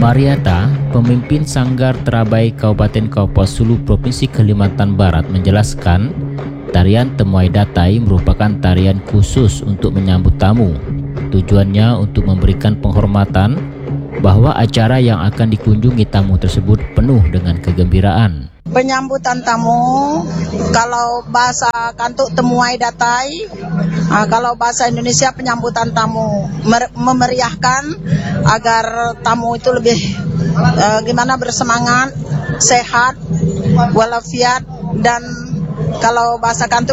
Mariata, pemimpin Sanggar Terabai Kabupaten Kapuas Hulu Provinsi Kalimantan Barat menjelaskan, tarian Temuai Datai merupakan tarian khusus untuk menyambut tamu. Tujuannya untuk memberikan penghormatan bahwa acara yang akan dikunjungi tamu tersebut penuh dengan kegembiraan. Penyambutan tamu, kalau bahasa Kantuk Temuai Datai, kalau bahasa Indonesia penyambutan tamu, memeriahkan agar tamu itu lebih bersemangat, sehat, walafiat, dan kalau bahasa Kantuk